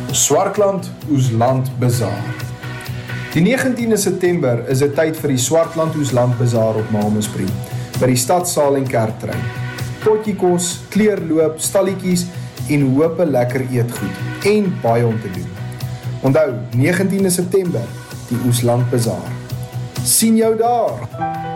Swartland Oesland Bazaar. Die 19de September is dit tyd vir die Swartland Oesland Bazaar op Malmesbury, by die stadsaal en kerktrein. Potjie kos, kleurloop, stalletjies en hoop lekker eetgoed en baie om te doen. Onthou, 19de September, die Oesland Bazaar. Sien jou daar!